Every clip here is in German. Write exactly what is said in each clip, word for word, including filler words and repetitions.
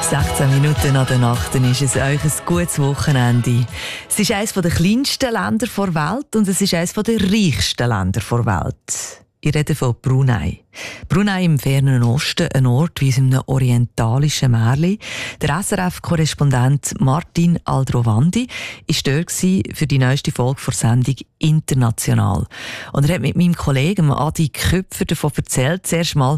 sechzehn Minuten nach der Nacht, dann ist es euch ein gutes Wochenende. Es ist eines der kleinsten Länder der Welt und es ist eines der reichsten Länder der Welt. Ich rede von Brunei. Brunei im fernen Osten, ein Ort wie in einem orientalischen Märchen. Der S R F-Korrespondent Martin Aldrovandi war dort für die neueste Folge der Sendung «International». Und er hat mit meinem Kollegen Adi Köpfer davon erzählt, zuerst mal,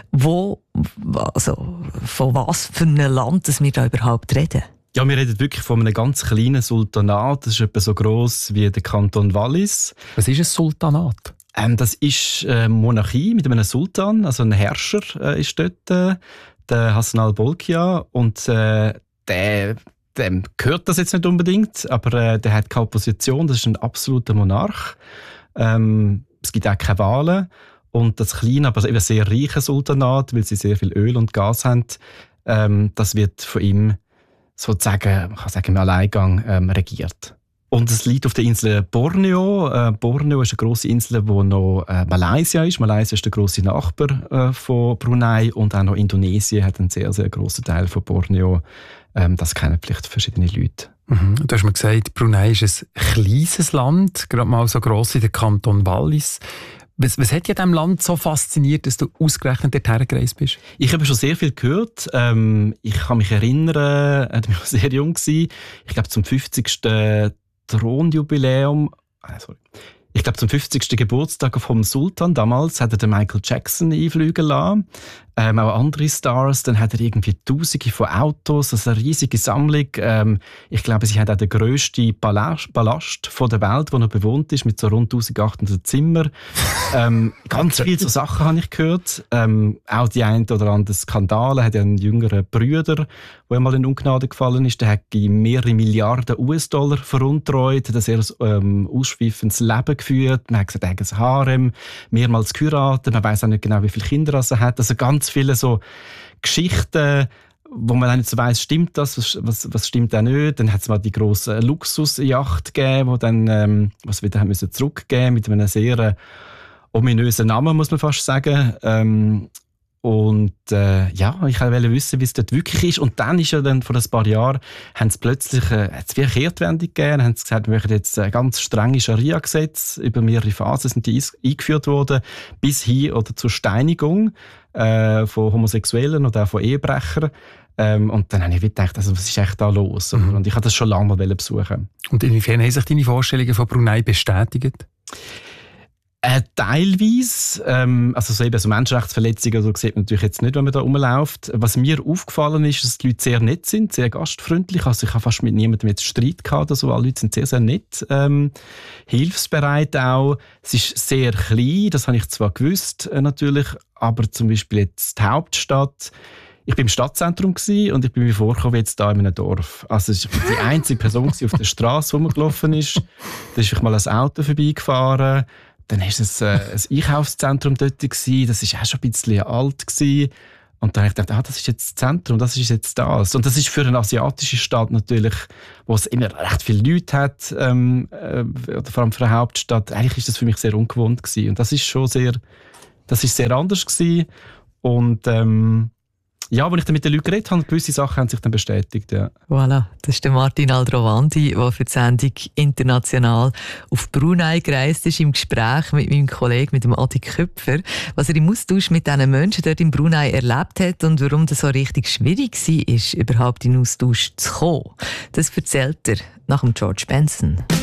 wo, also, von was für einem Land das wir da überhaupt reden. Ja, wir reden wirklich von einem ganz kleinen Sultanat. Das ist etwa so gross wie der Kanton Wallis. Was ist ein Sultanat? Ähm, das ist eine Monarchie mit einem Sultan, also ein Herrscher äh, ist dort, äh, der Hassan al-Bolkiah. Und äh, der, dem gehört das jetzt nicht unbedingt, aber äh, der hat keine Opposition, das ist ein absoluter Monarch. Ähm, es gibt auch keine Wahlen. Und das kleine, aber eben sehr reiche Sultanat, weil sie sehr viel Öl und Gas haben, ähm, das wird von ihm sozusagen, man kann sagen, im Alleingang ähm, regiert. Und es liegt auf der Insel Borneo. Äh, Borneo ist eine grosse Insel, wo noch äh, Malaysia ist. Malaysia ist der grosse Nachbar äh, von Brunei und auch noch Indonesien hat einen sehr, sehr grossen Teil von Borneo. Ähm, das kennen vielleicht verschiedene Leute. Mhm. Du hast mir gesagt, Brunei ist ein kleines Land, gerade mal so gross wie der Kanton Wallis. Was, was hat dich an diesem Land so fasziniert, dass du ausgerechnet dorthin gereist bist? Ich habe schon sehr viel gehört. Ähm, ich kann mich erinnern, äh, ich war sehr jung gewesen. Ich glaube zum fünfzigsten Thronjubiläum, ah, sorry. Ich glaube zum fünfzigsten Geburtstag vom Sultan damals hat er den Michael Jackson einfliegen lassen. Ähm, auch andere Stars. Dann hat er irgendwie Tausende von Autos, also eine riesige Sammlung. Ähm, ich glaube, sie hat auch den grössten Palast, Palast von der Welt, der noch bewohnt ist, mit so rund eintausendachthundert Zimmern. ähm, ganz viele so Sachen habe ich gehört. Ähm, auch die ein oder anderen Skandale. Er hat ja einen jüngeren Bruder, der mal in Ungnade gefallen ist. Der hat mehrere Milliarden U S-Dollar veruntreut, hat ein sehr ähm, ausschweifendes Leben geführt. Man hat gesagt, er hat ein Harem, mehrmals geheiratet. Man weiss auch nicht genau, wie viele Kinder er hat. Also ganz viele so Geschichten, wo man nicht so weiss, stimmt das, was, was, was stimmt auch nicht. Dann hat es mal die grosse Luxusjacht gegeben, wo dann, ähm, was wieder haben müssen zurückgeben mit einem sehr äh, ominösen Namen, muss man fast sagen. Ähm, und äh, ja, ich wollte wissen, wie es dort wirklich ist. Und dann ist ja dann vor ein paar Jahren, haben sie plötzlich äh, hat's wie eine Kehrtwende gegeben, haben sie gesagt, wir machen jetzt ein ganz strenge Scharia-Gesetze, über mehrere Phasen sind die eingeführt worden, bis hin oder zur Steinigung äh, von Homosexuellen oder auch von Ehebrechern. Ähm, und dann habe ich gedacht, also, was ist echt da los? Mhm. Und ich wollte das schon lange mal besuchen. Und inwiefern haben sich deine Vorstellungen von Brunei bestätigt? Äh, teilweise, ähm, also so eben so Menschenrechtsverletzungen so sieht man natürlich jetzt nicht, wenn man da rumläuft. Was mir aufgefallen ist, dass die Leute sehr nett sind, sehr gastfreundlich. Also ich habe fast mit niemandem jetzt Streit gehabt oder so. Alle Leute sind sehr, sehr nett, ähm, hilfsbereit auch. Es ist sehr klein, das habe ich zwar gewusst äh, natürlich, aber zum Beispiel jetzt die Hauptstadt. Ich war im Stadtzentrum und ich bin mir vorgekommen wie jetzt da in einem Dorf. Also ich war die einzige Person auf der Straße, die rumgelaufen ist. Da ist vielleicht mal ein Auto vorbeigefahren. Dann war es äh, ein Einkaufszentrum dort, gewesen. Das war auch schon ein bisschen alt gewesen. Und dann habe ich gedacht, ah, das ist jetzt das Zentrum, das ist jetzt das. Und das ist für eine asiatische Stadt natürlich, wo es immer recht viele Leute hat, ähm, äh, vor allem für eine Hauptstadt, eigentlich ist das für mich sehr ungewohnt gewesen. Und das ist schon sehr, das ist sehr anders gewesen. Und ähm, ja, als ich dann mit den Leuten geredet habe, gewisse Sachen haben sich dann bestätigt. Ja. Voilà, das ist der Martin Aldrovandi, der für die Sendung «International» auf Brunei gereist ist, im Gespräch mit meinem Kollegen, mit dem Adi Köpfer, was er im Austausch mit diesen Menschen dort in Brunei erlebt hat und warum das so richtig schwierig war, überhaupt in den Austausch zu kommen. Das erzählt er nach dem George Benson.